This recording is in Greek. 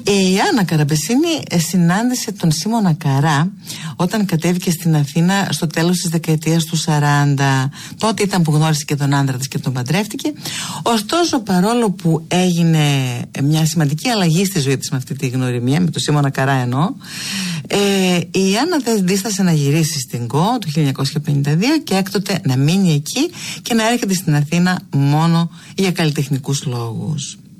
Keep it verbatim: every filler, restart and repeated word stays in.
Η Άννα Καραμπεσίνη συνάντησε τον Σίμωνα Καρά όταν κατέβηκε στην Αθήνα στο τέλος της δεκαετίας του σαράντα. Τότε ήταν που γνώρισε και τον άντρα της και τον παντρεύτηκε. Ωστόσο, παρόλο που έγινε μια σημαντική αλλαγή στη ζωή της με αυτή τη γνωριμία, με τον Σίμωνα Καρά εννοώ, ε, η Άννα δεν δίστασε να γυρίσει στην ΚΟ το χίλια εννιακόσια πενήντα δύο και έκτοτε να μείνει εκεί και να έρχεται στην Αθήνα μόνο για καλλιτεχνικούς λόγους.